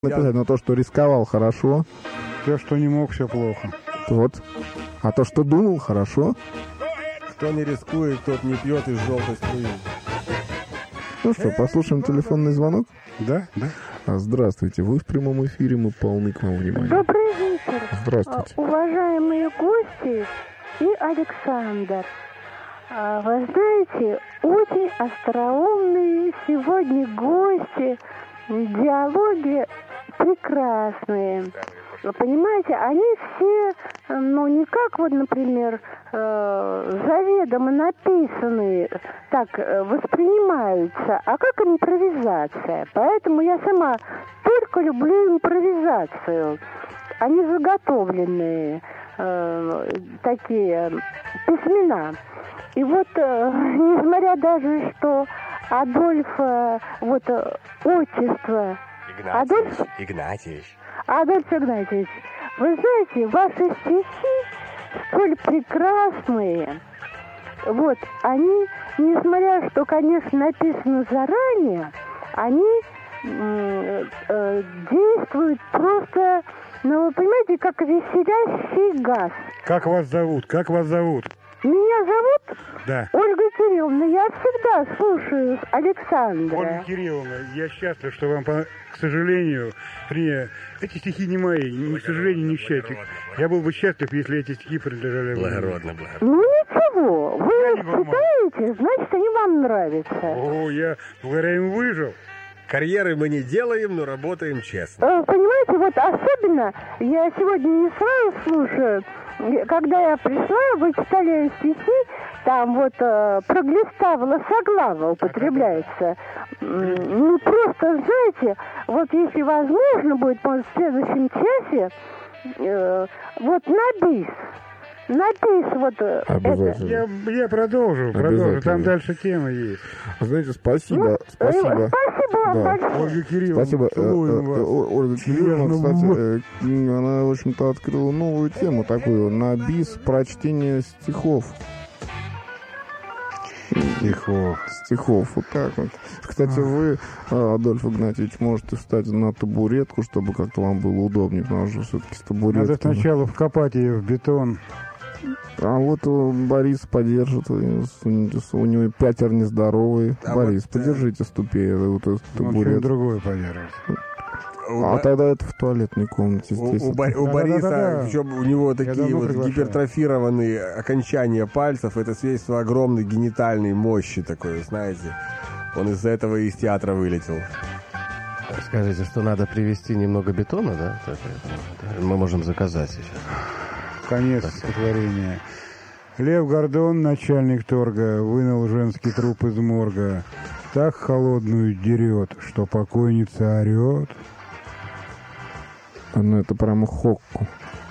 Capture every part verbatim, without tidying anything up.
Написать, но то, что рисковал, хорошо. То, что не мог, все плохо. Вот. А то, что думал, хорошо. Кто не рискует, тот не пьет из желтой струи. Ну что, послушаем телефонный звонок? Да, да. А, здравствуйте, вы в прямом эфире, мы полны к вам внимания. Добрый вечер. Здравствуйте. А, уважаемые гости и Александр. А, вы знаете, очень остроумные сегодня гости. Диалоги прекрасные. Вы понимаете, они все, ну, не как вот, например, э, заведомо написанные, так э, воспринимаются, а как импровизация. Поэтому я сама только люблю импровизацию, а не заготовленные э, такие письмена. И вот, э, несмотря даже, что Адольф, э, вот, э, отчество... Игнатьевич, Адольф... Игнатьевич. Адольф Игнатьевич, вы знаете, ваши стихи столь прекрасные. Вот, они, несмотря, что, конечно, написано заранее, они э, э, действуют просто, ну, вы понимаете, как веселящий газ. Как вас зовут? Как вас зовут? Меня зовут Да. Ольга Кирилловна. Я всегда слушаю Александра. Ольга Кирилловна, я счастлив, что вам, по- к сожалению, не, эти стихи не мои, ни, к сожалению, не счастье. Я был бы счастлив, если эти стихи принадлежали мне. Благородно, благородно. Ну ничего, вы Я их не вам читаете, значит, они вам нравятся. О, я благодаря им выжил. Карьеры мы не делаем, но работаем честно. Э, Понимаете, вот особенно я сегодня не сразу слушаю. Когда я пришла, вы читали стихи, там вот э, проглиставала соглава употребляется. М, Ну просто, знаете, вот если возможно будет, может, в следующем часе, э, вот на бис. На бис вот э, это. Обязательно. Я, я продолжу, продолжу. Обязательно. Там дальше тема есть. Знаете, спасибо, Ну, спасибо. э, Спасибо вам Да. большое. Ольга Кирилловна, Спасибо. Э, целуем э, вас. О- Ольга Кирилловна, Нежно кстати, в- э, она, в общем-то, открыла новую тему такую, на бис прочтение стихов. Стихов. Стихов, вот так вот. Кстати, вы, э, Адольф Игнатьевич, можете встать на табуретку, чтобы как-то вам было удобнее, потому что все-таки с табуреткой... Надо сначала вкопать ее в бетон. А вот э, Борис поддержит, э, с- с- у него пятер нездоровый. А Борис, вот, э, подержите ступей, вот этот Он табурет. что-нибудь другое подержит. У, А Ба- тогда это в туалетной комнате у- здесь. у Ба- у Да-да-да-да-да. Бориса, причем у него такие давно вот приглашаю. гипертрофированные окончания пальцев, это свидетельство огромной генитальной мощи такой, знаете. Он из-за этого из театра вылетел. Скажите, что надо привезти немного бетона, да? Так, это, мы можем заказать сейчас. Конец стихотворения. Лев Гордон, начальник торга, вынул женский труп из морга. Так холодную дерет, что покойница орет. Ну, это прямо хокку.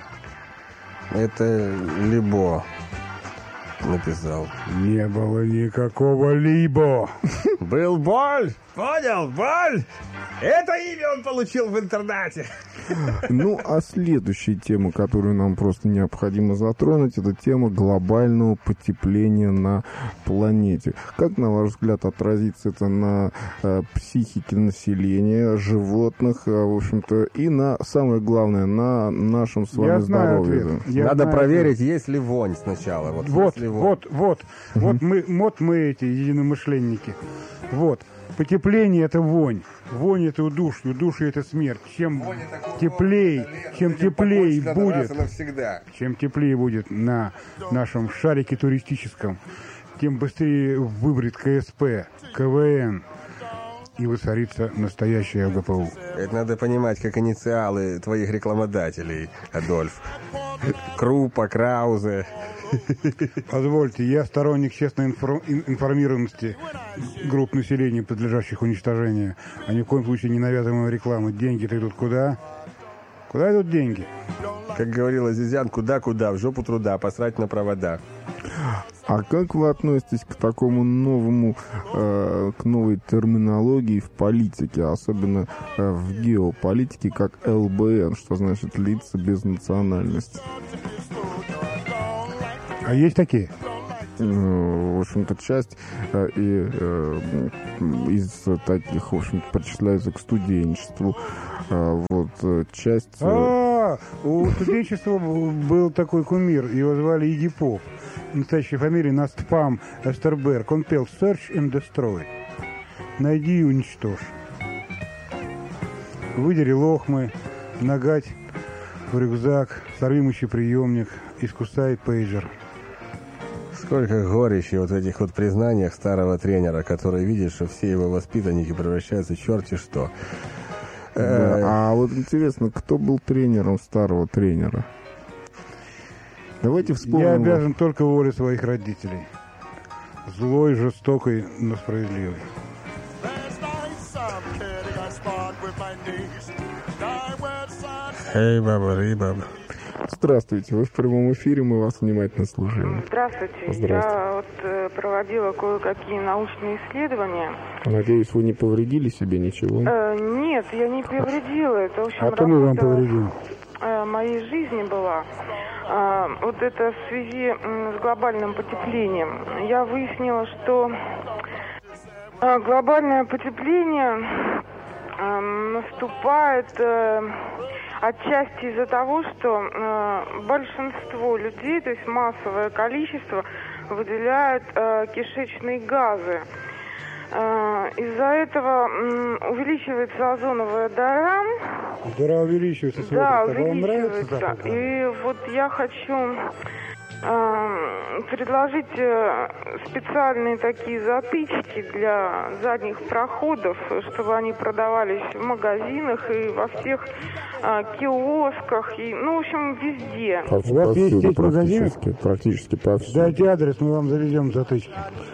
Это Либо написал. Не было никакого либо. Был Боль! Понял, Боль! Это имя он получил в интернате. Ну, а следующая тема, которую нам просто необходимо затронуть, это тема глобального потепления на планете. Как, на ваш взгляд, отразится это на э, психике населения, животных, э, в общем-то, и на, самое главное, на нашем с вами Я знаю здоровье? ответ. да? Я Надо знаю проверить, есть ли вонь сначала. Вот, Вот, есть ли вонь. вот, вот, вот мы, вот мы эти единомышленники. Вот. Потепление — это вонь. Вонь — это удушье, удушье — это смерть. Чем теплее, чем теплее будет, навсегда. чем теплее будет на нашем шарике туристическом, тем быстрее выбрит КСП, КВН, и воцарится настоящая ЛГПУ. Это надо понимать, как инициалы твоих рекламодателей, Адольф. Крупа, Краузе. Позвольте, я сторонник честной инфор- ин- информированности групп населения, подлежащих уничтожению, а ни в коем случае не навязываемой рекламы. Деньги-то идут куда? Куда идут деньги? Как говорил Азизян, куда-куда, в жопу труда, посрать на провода. А как вы относитесь к такому новому, э, к новой терминологии в политике, особенно э, в геополитике, как эл бэ эн, что значит лица без национальности? А есть такие? в общем-то, часть и из таких, в общем-то, причисляется к студенчеству. Вот, часть... А, у студенчества был такой кумир, его звали Игги Поп. Настоящая фамилия Настпам Эстерберг. Он пел «Search and Destroy». Найди и уничтожь. Выдери лохмы, нагать в рюкзак, сорви мощеприемник, искусай пейджер. Сколько горечи вот в этих вот признаниях старого тренера, который видит, что все его воспитанники превращаются в черти что. Да. А вот интересно, кто был тренером старого тренера? Давайте вспомним. Я обязан только воле своих родителей. Злой, жестокой, но справедливой. Эй, баба, эй, баба. Здравствуйте, вы в прямом эфире, мы вас внимательно слушаем. Здравствуйте. Здравствуйте. Я вот э, проводила кое-какие научные исследования. Надеюсь, вы не повредили себе ничего? Э, нет, я не повредила. Это, в общем, А то мы вам работа, повредим. э, моей жизни была. Э, вот это в связи м, с глобальным потеплением. Я выяснила, что э, глобальное потепление э, наступает... Э, Отчасти из-за того, что э, большинство людей, то есть массовое количество, выделяют э, кишечные газы. Э, из-за этого э, увеличивается озоновая дыра. Дыра увеличивается. Да, Вам увеличивается. нравится? И вот я хочу э, предложить э, специальные такие затычки для задних проходов, чтобы они продавались в магазинах и во всех э, киосках, и, ну, в общем, везде. Повсюду, У вас есть сеть магазинов? практически, практически повсюду. Дайте адрес, мы вам завезем затычки.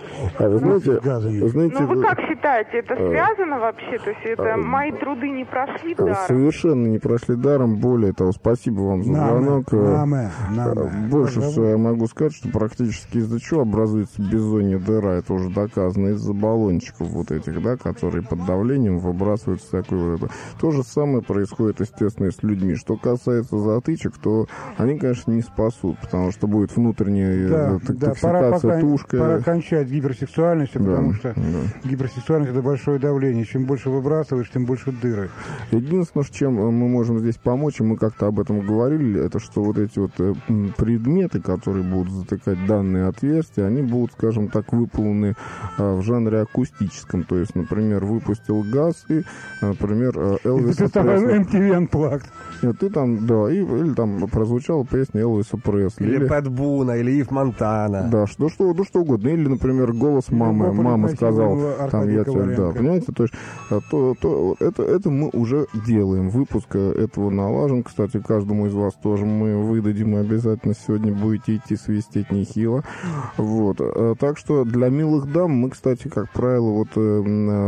А вы знаете, газами. вы знаете, Ну, вы вы- как считаете, это связано вообще? То есть это мои труды не прошли даром? совершенно не прошли даром. Более того, спасибо вам за Наме, звонок. наме, Э, наме. Больше Как всего я могу сказать, что практически из-за чего образуется бизонья дыра, это уже доказано, из-за баллончиков вот этих, да, которые под давлением выбрасывают всякую вот это. То же самое происходит, естественно, и с людьми. Что касается затычек, то они, конечно, не спасут, потому что будет внутренняя Да, э, да, пора, токсикация пока, тушкой. пора кончать гиперсексуальностью, Да, потому что да. гиперсексуальность — это большое давление. Чем больше выбрасываешь, тем больше дыры. Единственное, с чем мы можем здесь помочь, и мы как-то об этом говорили, это что вот эти вот э, м, предметы, которые будут затыкать данные отверстия, они будут, скажем так, выполнены э, в жанре акустическом. То есть, например, выпустил газ и, например, э, Элвиса Это Пресли. эм ти ви Unplugged. Нет, ты там, да, и, или там прозвучала песня Элвиса Пресли. Или Пэт Буна, или Ив Монтана. Да, что, что, ну, что угодно. Или, например, голос мамы. Или Мама Гоголь сказала, Игнатьева, там, я Аркадий тебя, да, Коваленко. понимаете? То есть, а, то, то, это, это мы уже делаем. Выпуск этого налажен. Кстати, каждому из вас тоже мы выдадим. Обязательно сегодня будете идти свистеть нехило. Вот. А, Так что для милых дам мы, кстати, как правило, вот э,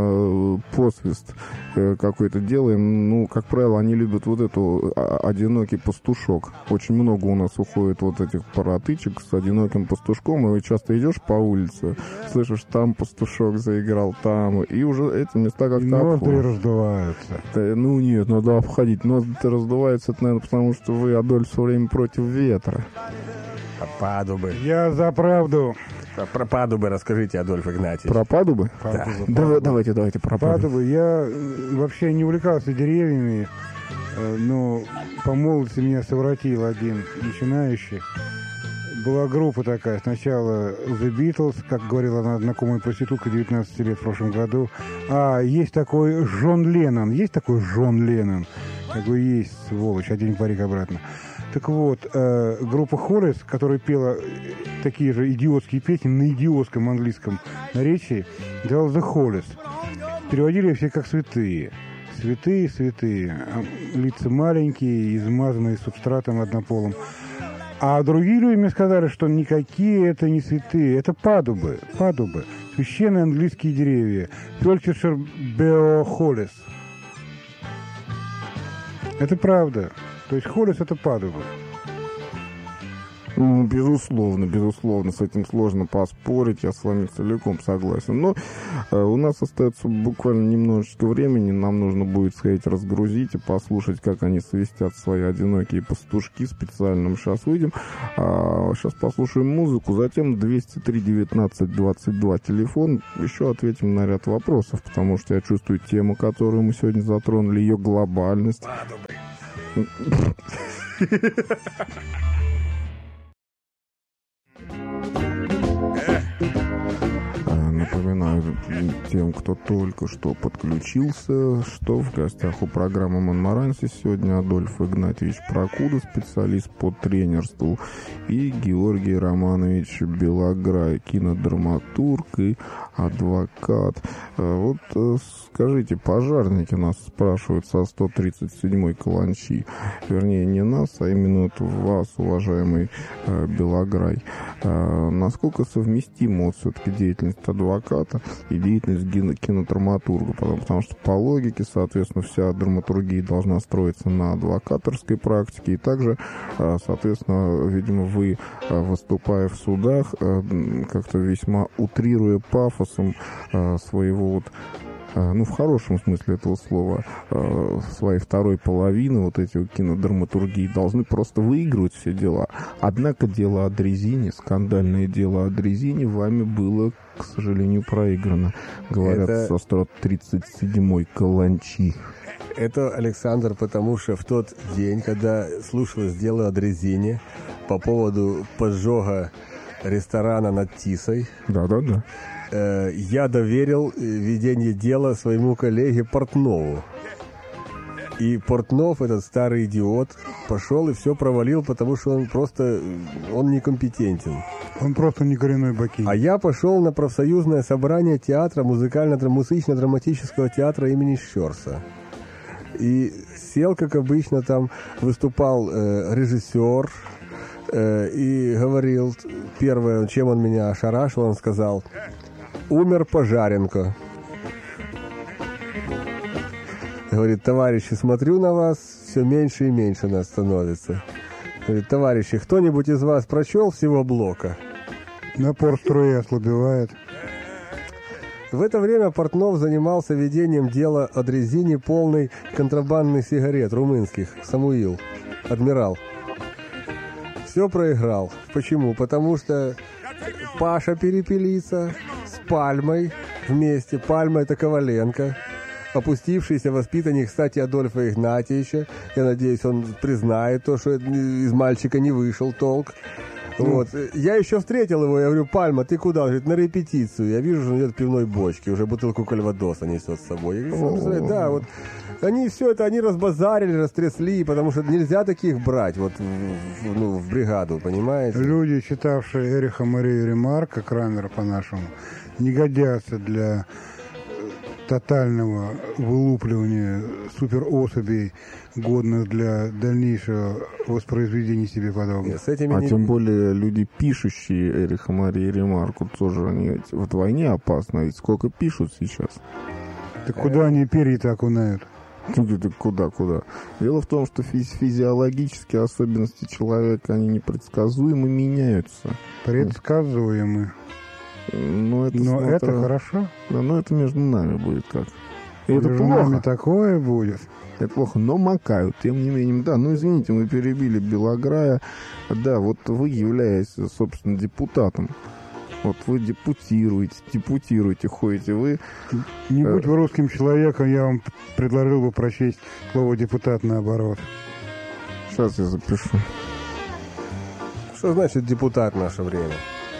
э, посвист э, какой-то делаем. Ну, как правило, они любят вот эту а, одинокий пастушок. Очень много у нас уходит вот этих паратычек с одиноким пастушком, и часто идешь по улице, слышишь, там пастушок заиграл, там, и уже эти места И как-то ноздри обходят. раздуваются. Да, ну нет, надо обходить. Ноздри раздуваются, это, наверное, потому что вы, Адольф, все время против ветра. А падубы. Я за правду. А про падубы расскажите, Адольф Игнатьевич. Про падубы? Правду за Да, правду. давайте, давайте про падубы. Падубы. Я э, вообще не увлекался деревьями, э, но по молодости меня совратил один начинающий. Была группа такая, сначала The Beatles, как говорила она, знакомая проститутка, девятнадцать лет в прошлом году. А есть такой Джон Леннон, есть такой Джон Леннон? Я говорю, есть, сволочь, один парик обратно. Так вот, э, группа Хорес, которая пела такие же идиотские песни на идиотском английском наречии, делала The Hollies. Переводили все как святые. Святые, святые. А лица маленькие, измазанные субстратом однополым. А другие люди мне сказали, что никакие это не святые, это падубы, падубы, священные английские деревья. Фельдшер Бео Холлис. Это правда. То есть Холлис — это падубы. Ну, безусловно, безусловно, с этим сложно поспорить, я с вами целиком согласен. Но э, у нас остается буквально немножечко времени, нам нужно будет сходить разгрузить и послушать, как они свистят свои одинокие пастушки. Специально мы сейчас выйдем, а, сейчас послушаем музыку, затем двести три девятнадцать двадцать два телефон, еще ответим на ряд вопросов, потому что я чувствую тему, которую мы сегодня затронули, ее глобальность. Напоминаю тем, кто только что подключился, что в гостях у программы «Монмаранси» сегодня Адольф Игнатьевич Прокуда, специалист по тренерству, и Георгий Романович Белограй, кинодраматург и адвокат. Вот скажите, пожарники нас спрашивают со сто тридцать седьмой каланчи, вернее не нас, а именно вот вас, уважаемый Белограй, насколько совместима вот все-таки деятельность адвоката и деятельность кинодраматурга, потому, потому что по логике, соответственно, вся драматургия должна строиться на адвокаторской практике, и также, соответственно, видимо, вы, выступая в судах, как-то весьма утрируя пафосом своего вот, ну, в хорошем смысле этого слова, своей второй половины, вот эти вот кинодраматургии, должны просто выигрывать все дела. Однако дело о дрезине, скандальное дело о дрезине вами было, к сожалению, проиграно. Говорят, это... со сто тридцать седьмой каланчи. Это, Александр, потому что в тот день, когда слушалось дело о дрезине по поводу поджога ресторана над Тисой, да-да-да, э, я доверил ведение дела своему коллеге Портнову. И Портнов, этот старый идиот, пошел и все провалил, потому что он просто, он некомпетентен. Он просто не коренной бакин. А я пошел на профсоюзное собрание театра, музыкально-музычно-драматического театра имени Щерса. И сел, как обычно, там выступал э, режиссер э, и говорил, первое, чем он меня ошарашил, он сказал: «Умер Пожаренко». Говорит: «Товарищи, смотрю на вас, все меньше и меньше нас становится». Говорит: «Товарищи, кто-нибудь из вас прочел всего блока?» Напор струи ослабевает. В это время Портнов занимался ведением дела о дрезине полной контрабандных сигарет румынских. Самуил, адмирал. Все проиграл. Почему? Потому что Паша Перепелица с Пальмой вместе. Пальма — это Коваленко, опустившийся воспитанник, кстати, Адольфа Игнатьевича. Я надеюсь, он признает то, что из мальчика не вышел толк. Вот. Я еще встретил его, я говорю: «Пальма, ты куда?» Он говорит: «На репетицию». Я вижу, что он идет в пивной бочке, уже бутылку кальвадоса несет с собой. Я говорю: да, вот они все это, они разбазарили, растрясли, потому что нельзя таких брать вот в, ну, в бригаду, понимаете? Люди, читавшие Эриха Марию Ремарка, Крамера по-нашему, не годятся для тотального вылупливания суперособей, годных для дальнейшего воспроизведения себе подобных. С этими а не... тем более люди, пишущие Эриха Марии Ремарку, тоже они вдвойне опасны. Ведь сколько пишут сейчас? Так куда они перья-то окунают? Куда, куда? Дело в том, что физи- физиологические особенности человека, они непредсказуемо меняются. Предсказуемы. Но это, Но смотря... это хорошо. Да, но это между нами будет как. И между это плохо. нами такое будет. Это плохо, но макают, тем не менее. Да, ну извините, мы перебили Белограя. Да, вот вы являетесь, собственно, депутатом. Вот вы депутируете, депутируете, ходите. Вы... Не будь вы русским человеком, я вам предложил бы прочесть слово «депутат» наоборот. Сейчас я запишу. Что значит депутат в наше время?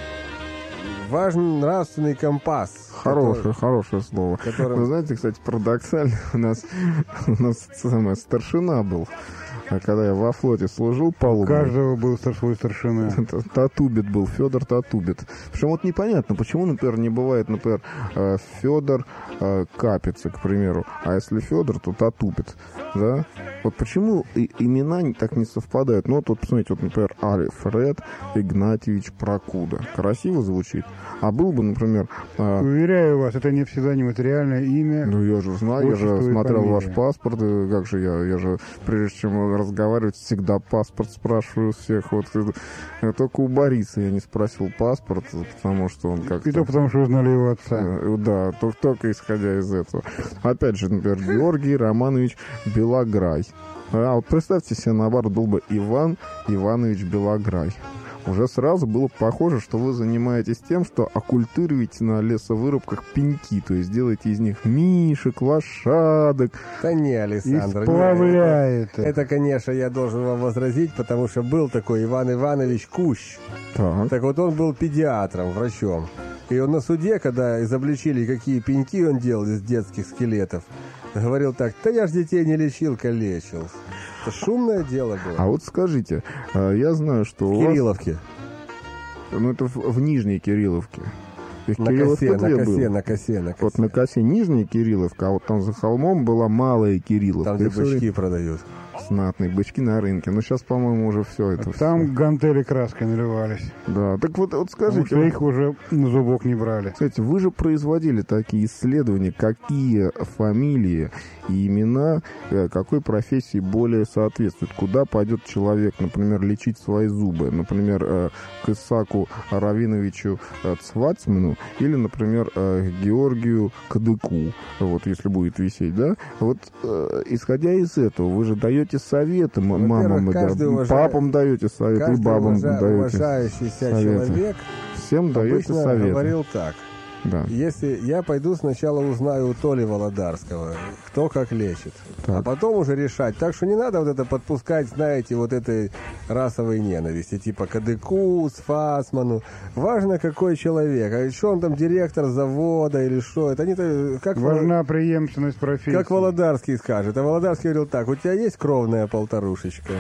Важный нравственный компас. Хорошее, который, хорошее слово. Которым... Вы знаете, кстати, парадоксально, у нас, у нас самое, старшина был. А когда я во флоте служил палубный... У каждого был свой старшина. Татубит был, Федор Татубит. Причем вот непонятно, почему, например, не бывает, например, Федор Капица, к примеру. А если Федор, то Татубит, да? Вот почему и, имена не, так не совпадают? Ну, вот, вот посмотрите, вот, например, Альфред Игнатьевич Прокуда. Красиво звучит. А был бы, например... А... Уверяю вас, это не всегда нематериальное имя. Ну, я же знаю, я же смотрел ваш паспорт. Как же я, я же, прежде чем разговаривать, всегда паспорт спрашиваю всех. Вот, только у Бориса я не спросил паспорт, потому что он как-то... И то потому, что узнали его отца. Да, только, только исходя из этого. Опять же, например, Георгий Романович Белограй. А вот представьте себе, наоборот, был бы Иван Иванович Белограй. Уже сразу было похоже, что вы занимаетесь тем, что оккультурируете на лесовырубках пеньки, то есть делаете из них мишек, лошадок. Да не, Александр. Исправляет. Это, это, конечно, я должен вам возразить, потому что был такой Иван Иванович Кущ. Так. Так вот он был педиатром, врачом. И он на суде, когда изобличили, какие пеньки он делал из детских скелетов, говорил так: да я ж детей не лечил, калечил. Это шумное дело было. А вот скажите, я знаю, что в у вас... Кирилловке. Ну, это в, в Нижней Кирилловке. На косе, на косе, на косе, на косе. Вот на косе Нижняя Кирилловка, а вот там за холмом была Малая Кирилловка. Там, где бычки продают. Знатные бычки на рынке. Но сейчас, по-моему, уже все это. А там все. гантели краской наливались. Да, так вот, вот скажите. Потому что их уже на зубок не брали. Кстати, вы же производили такие исследования, какие фамилии и имена какой профессии более соответствуют. Куда пойдет человек, например, лечить свои зубы. Например, к Исааку Равиновичу Цвацману или, например, Георгию Кадыку. Вот, если будет висеть, да? Вот, исходя из этого, вы же даете советы мамам, да, уважает, папам даете советы, и бабам уважа, даете уважающийся советы. Человек всем даете советы. Говорил так. Да. Если я пойду сначала узнаю у Толи Володарского, кто как лечит, так. А потом уже решать. Так что не надо вот это подпускать, знаете, вот этой расовой ненависти, типа Кадыку, Сфасману. Важно, какой человек. А что он там, директор завода или что? Это они-то как важна преемственность профессии. Как Володарский скажет. А Володарский говорил так: у тебя есть кровная полторушечка?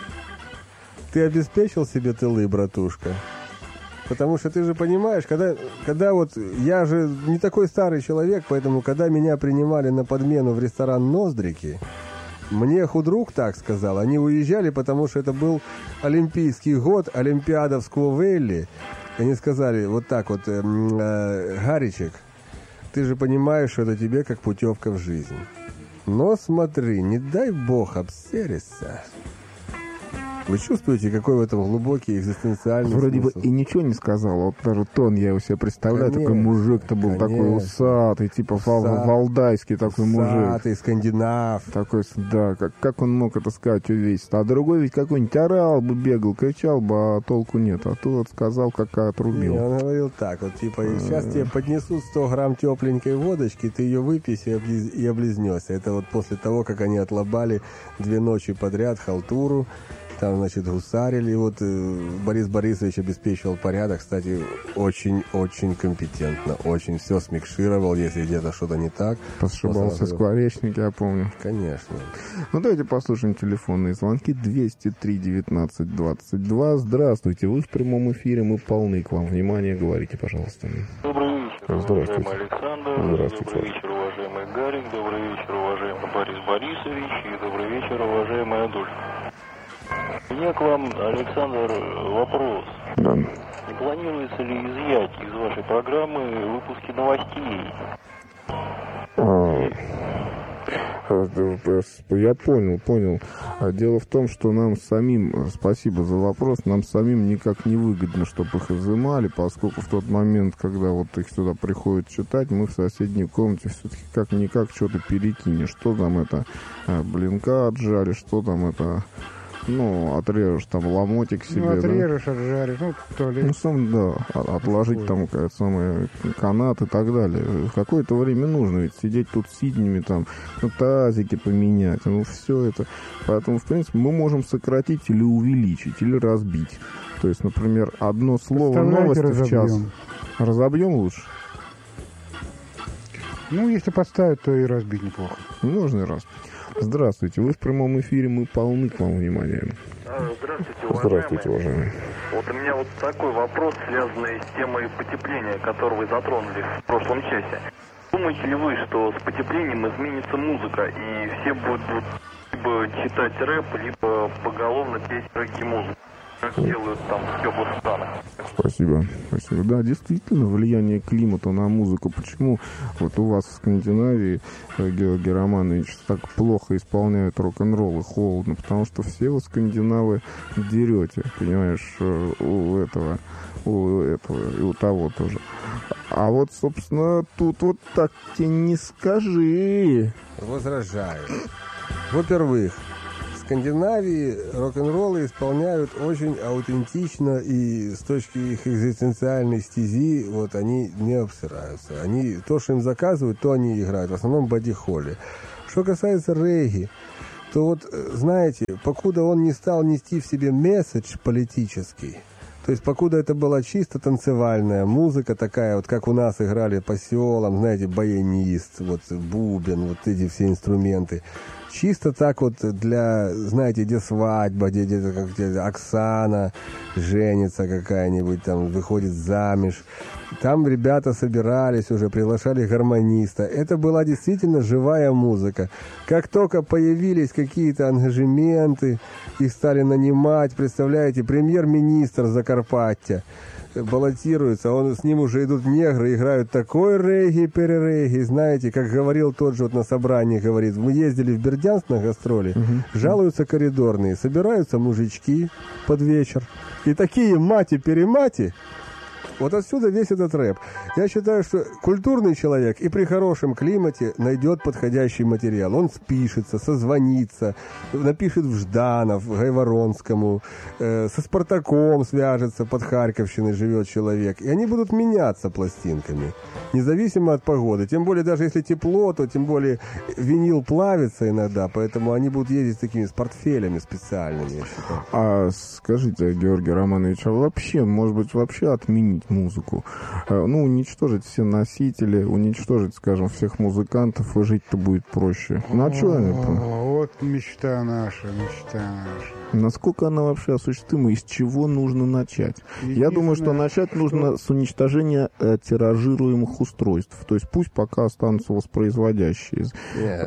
Ты обеспечил себе тылы, братушка? Потому что ты же понимаешь, когда, когда вот я же не такой старый человек, поэтому когда меня принимали на подмену в ресторан «Ноздрики», мне худрук так сказал, они уезжали, потому что это был Олимпийский год, Олимпиада в Сквовелли. Они сказали вот так вот: э, э, Гаричек, ты же понимаешь, что это тебе как путевка в жизнь. Но смотри, не дай бог обсериться. Вы чувствуете, какой в этом глубокий экзистенциальный Вроде смысл? бы и ничего не сказал. Вот даже тон я его себе представляю. Конечно, такой мужик-то был, конечно. Такой усатый, типа Усат... валдайский такой усатый, мужик. Усатый, скандинав. Такой, да, как, как он мог это сказать, увесить. А другой ведь какой-нибудь орал бы, бегал, кричал бы, а толку нет. А тут сказал, как отрубил. Не, он говорил так, вот типа, сейчас тебе поднесут сто грамм тепленькой водочки, ты ее выпьешь и, облиз... и облизнешься. Это вот после того, как они отлобали две ночи подряд халтуру. Там, значит, гусарили. И вот э, Борис Борисович обеспечивал порядок. Кстати, очень-очень компетентно. Очень все смикшировал, если где-то что-то не так. Посшибался скворечники, я помню. Конечно. Ну, давайте послушаем телефонные звонки. двести три девятнадцать двадцать два. Здравствуйте, вы в прямом эфире, мы полны к вам. Внимание, говорите, пожалуйста. Добрый вечер, Здравствуйте. уважаемый Александр. Здравствуйте. Добрый вечер, уважаемый Гарик. Добрый вечер, уважаемый Борис Борисович. И добрый вечер, уважаемый Адольф. У меня к вам, Александр, вопрос. Да. Не планируется ли изъять из вашей программы выпуски новостей? А, я понял, понял. Дело в том, что нам самим, спасибо за вопрос, нам самим никак не выгодно, чтобы их изымали, поскольку в тот момент, когда вот их сюда приходят читать, мы в соседней комнате все-таки как-никак что-то перекинем. Что там это, блинка отжали, что там это... Ну, отрежешь там ломотик себе, ну, отрежешь, да? отжаришь, ну, то ли... Ну, сам, да, отложить там, какая-то самая, канат и так далее. Какое-то время нужно ведь сидеть тут сиднями, там, ну, тазики поменять, ну, все это. Поэтому, в принципе, мы можем сократить или увеличить, или разбить. То есть, например, одно слово новости в час. Разобьем лучше? Ну, если подставить, то и разбить неплохо. Можно и разбить. Здравствуйте, вы в прямом эфире, мы полны к вам вниманием. Здравствуйте, уважаемые. Здравствуйте, уважаемые. Вот у меня вот такой вопрос, связанный с темой потепления, который вы затронули в прошлом часе. Думаете ли вы, что с потеплением изменится музыка, и все будут либо читать рэп, либо поголовно петь рэп-музыку, как делают там в теплых странах. Спасибо, спасибо. Да, действительно, влияние климата на музыку. Почему вот у вас в Скандинавии, Георгий Романович, так плохо исполняют рок-н-ролл и холодно? Потому что все вы, скандинавы, дерете, понимаешь, у этого, у этого и у того тоже. А вот, собственно, тут вот так тебе не скажи. Возражаю. Во-первых, в Скандинавии рок-н-роллы исполняют очень аутентично, и с точки их экзистенциальной стези, вот они не обсираются. Они, то, что им заказывают, то они играют. В основном боди-холли. Что касается регги, то вот, знаете, покуда он не стал нести в себе месседж политический, то есть, покуда это была чисто танцевальная музыка, такая вот, как у нас играли по селам, знаете, баянист, вот бубен, вот эти все инструменты. Чисто так вот для, знаете, где свадьба, где, где, где Оксана женится какая-нибудь, там выходит замуж. Там ребята собирались уже, приглашали гармониста. Это была действительно живая музыка. Как только появились какие-то ангажементы, их стали нанимать, представляете, премьер-министр Закарпаття баллотируется, он, с ним уже идут негры, играют такой регги, перерегги, знаете, как говорил тот же вот на собрании, говорит, мы ездили в Бердянск на гастроли, uh-huh. жалуются коридорные, собираются мужички под вечер, и такие мати-перемати. Вот отсюда весь этот рэп. Я считаю, что культурный человек и при хорошем климате найдет подходящий материал. Он спишется, созвонится, напишет в Жданов, Гайворонскому, э, со Спартаком свяжется, под Харьковщиной живет человек. И они будут меняться пластинками, независимо от погоды. Тем более, даже если тепло, то тем более винил плавится иногда, поэтому они будут ездить с такими с портфелями специальными, я считаю. А скажите, Георгий Романович, а вообще, может быть, вообще отменить музыку? Ну, уничтожить все носители, уничтожить, скажем, всех музыкантов, и жить-то будет проще. Ну, а что они? Вот мечта наша, мечта наша. Насколько она вообще осуществима, и с чего нужно начать? Я думаю, что начать нужно с уничтожения э, тиражируемых устройств. То есть пусть пока останутся воспроизводящие. Yes.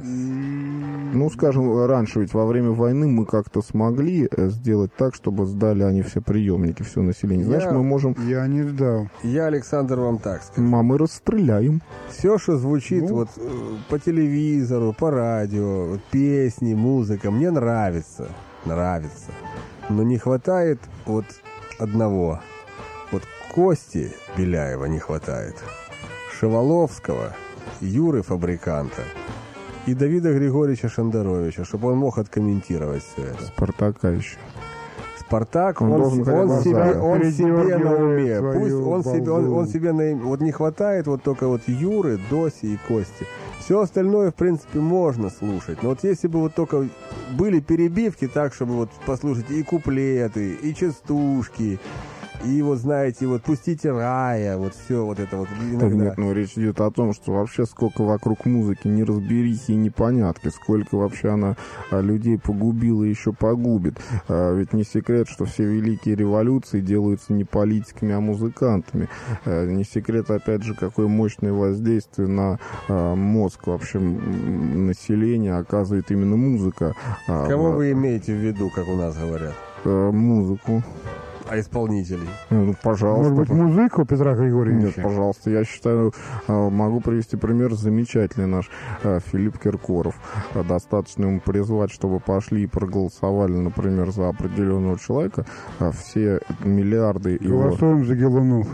Ну, скажем, раньше ведь во время войны мы как-то смогли сделать так, чтобы сдали они все приемники, все население. Знаешь, я, мы можем... Я не сдал. Я, Александр, вам так скажу. А мы расстреляем. Все, что звучит ну? вот по телевизору, по радио, вот, песни, музыка, мне нравится. Нравится. Но не хватает вот одного. Вот Кости Беляева не хватает. Шеваловского, Юры Фабриканта и Давида Григорьевича Шандаровича, чтобы он мог откомментировать все это. Спартака еще. Спартак, он, он, он, себе, он себе на уме. Пусть он себе, он, он себе на, вот не хватает вот только вот Юры, Доси и Кости. Все остальное, в принципе, можно слушать. Но вот если бы вот только были перебивки так, чтобы вот послушать и куплеты, и частушки, и вот, знаете, вот «Пустите рая», вот все вот это вот иногда. Так нет, ну речь идет о том, что вообще сколько вокруг музыки неразберихи и непонятки, сколько вообще она а, людей погубила и еще погубит. А, ведь не секрет, что все великие революции делаются не политиками, а музыкантами. А, не секрет, опять же, какое мощное воздействие на а, мозг вообще населения оказывает именно музыка. А, Кого а, вы имеете в виду, как у нас говорят? А, музыку. А исполнителей? Ну, пожалуйста. Может быть, музыку Петра Григорьевича? Нет, пожалуйста. Я считаю, могу привести пример. Замечательный наш Филипп Киркоров. Достаточно ему призвать, чтобы пошли и проголосовали, например, за определенного человека. Все миллиарды его... Голосуем за Гелунов.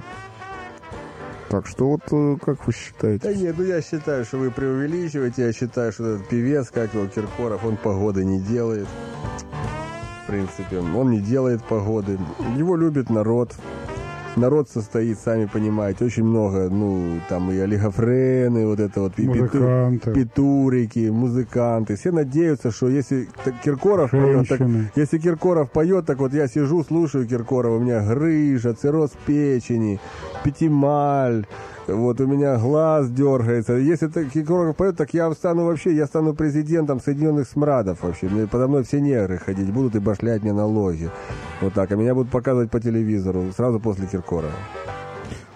Так что вот как вы считаете? Да нет, ну я считаю, что вы преувеличиваете. Я считаю, что этот певец, как его, Киркоров, он погоды не делает. В принципе, он не делает погоды. Его любит народ. Народ состоит, сами понимаете, очень много, ну, там и олигофрены, вот это вот, и музыканты. Петурики, музыканты. Все надеются, что если Киркоров поет, так, если Киркоров поет, так вот я сижу, слушаю Киркорова, у меня грыжа, цирроз печени, пятималь, вот у меня глаз дергается. Если Киркоров поет, так я стану вообще, я стану президентом Соединенных Смрадов вообще. Мне, подо мной все негры ходить будут и башлять мне налоги. Вот так. А меня будут показывать по телевизору сразу после Киркорова.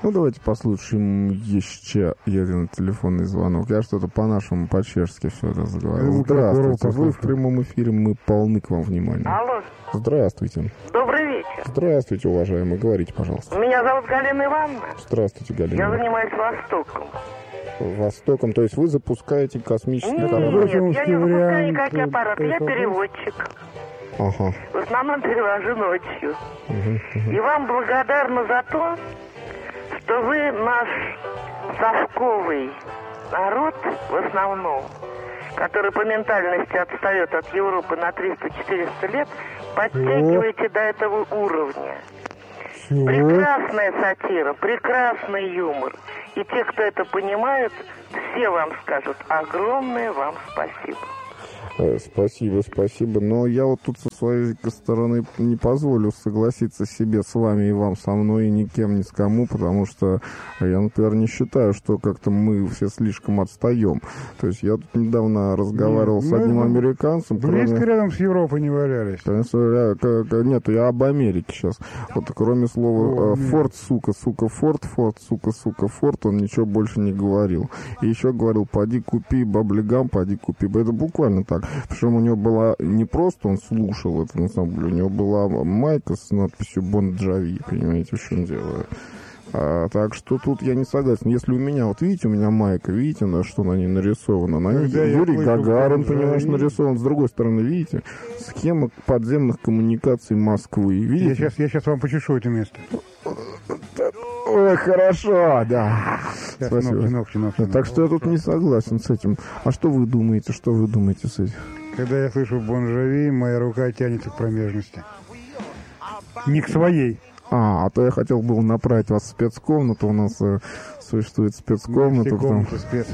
Ну, давайте послушаем еще один телефонный звонок. Я что-то по-нашему, по-чешски все это заговорил. Здравствуйте, вы в прямом эфире, мы полны к вам внимания. Алло. Здравствуйте. Добрый вечер. Здравствуйте, уважаемый, говорите, пожалуйста. Меня зовут Галина Ивановна. Здравствуйте, Галина. Я занимаюсь Востоком. Востоком, то есть вы запускаете космический Нет, корабль? нет, я не запускаю никакие аппараты, я переводчик. Ага. В основном перевожу ночью. Угу, угу. И вам благодарна за то, что вы наш совковый народ в основном, который по ментальности отстает от Европы на триста-четыреста лет, подтягиваете до этого уровня. Чего? Прекрасная сатира, прекрасный юмор. И те, кто это понимают, все вам скажут огромное вам спасибо. Спасибо, спасибо. Но я вот тут со своей стороны не позволю согласиться себе с вами и вам со мной, и никем, ни с кому, потому что я, например, не считаю, что как-то мы все слишком отстаем. То есть я тут недавно разговаривал нет, с одним ну, американцем. Близко кроме... рядом с Европой не валялись. Конечно, я, нет, я об Америке сейчас. Вот кроме слова О, «форт», сука, сука, форт, форт, сука, сука, форт, он ничего больше не говорил. И еще говорил: поди купи баблигам, поди купи. Это буквально так. Причем у него была не просто он слушал это, на самом деле, у него была майка с надписью «Бон Джови», понимаете, в чем дело. А, так что тут я не согласен. Если у меня, вот видите, у меня майка, видите, на что на ней нарисовано? На ней Юрий Гагарин, понимаешь, нарисован. С другой стороны, видите, схема подземных коммуникаций Москвы. Видите? Я сейчас, я сейчас вам почешу это место. Ой, хорошо, да. Сейчас, Спасибо. ногти, ногти, ногти, ногти. Так что я тут не согласен с этим. А что вы думаете, что вы думаете с этим? Когда я слышу «Бон Джови», моя рука тянется к промежности. Не к своей. А, а то я хотел был направить вас в спецкомнату. У нас э, существует спецкомната. Все Потому... комнаты спец.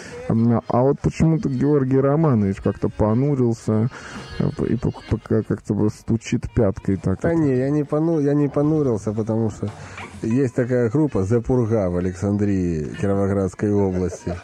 А вот почему-то Георгий Романович как-то понурился и пока как-то стучит пяткой. Так да это. не, я не, пону... я не понурился, потому что есть такая группа «The Purga» в Александрии, Кировоградской области.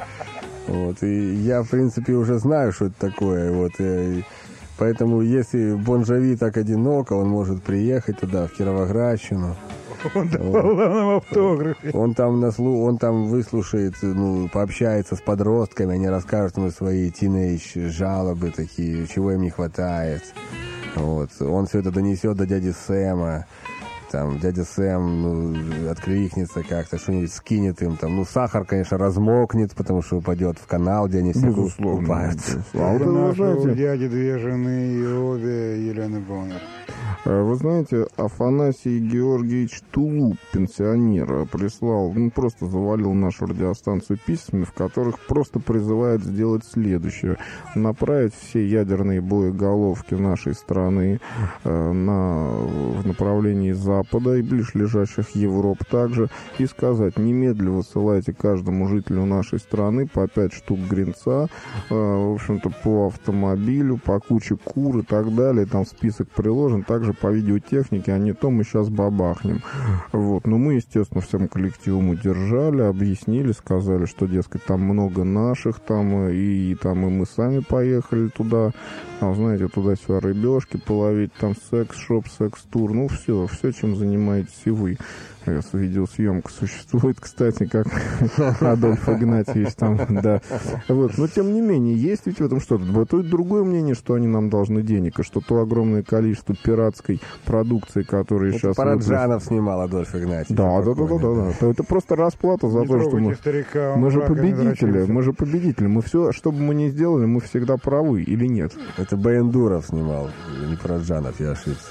Вот, и я, в принципе, уже знаю, что это такое. Вот, и поэтому, если Бон Джови так одиноко, он может приехать туда, в Кировоградщину. Он давал нам автографы. Он там, наслу... он там выслушает, ну, пообщается с подростками, они расскажут ему свои тинейдж жалобы такие, чего им не хватает. Вот. Он все это донесет до дяди Сэма. Там дядя Сэм, ну, откликнется как-то, что-нибудь скинет им там. Ну, сахар, конечно, размокнет, потому что упадет в канал, где они все купаются. А у нашего дяди две жены, и обе Елены Боннер. Вы знаете, Афанасий Георгиевич Тулуп, пенсионер, прислал, ну, просто завалил нашу радиостанцию письмами, в которых просто призывает сделать следующее. Направить все ядерные боеголовки нашей страны э, на, в направлении Запада и ближлежащих Европ также, и сказать: немедленно высылайте каждому жителю нашей страны по пять штук гринца, э, в общем-то, по автомобилю, по куче кур и так далее. Там список приложен, также по видеотехнике, а не то мы сейчас бабахнем. Вот. Но мы, естественно, всем коллективом удержали, объяснили, сказали, что, дескать, там много наших, там и, и там и мы сами поехали туда, а, знаете, туда-сюда рыбешки половить, там секс-шоп, секс-тур, ну все, все, чем занимаетесь и вы. Видеосъемка существует, кстати, как Адольф Игнатьевич там, да. Вот. Но, тем не менее, есть ведь в этом что-то. Бытует другое мнение, что они нам должны денег, и что то огромное количество пиратской продукции, которая сейчас... Параджанов снимал Адольф Игнатьевич. Да, да, да, да, да, да. Это просто расплата за то, что мы... Старика, мы же победители, мы же победители. Мы все, что бы мы ни сделали, мы всегда правы или нет? Это Баендуров снимал, не Параджанов, я ошибся.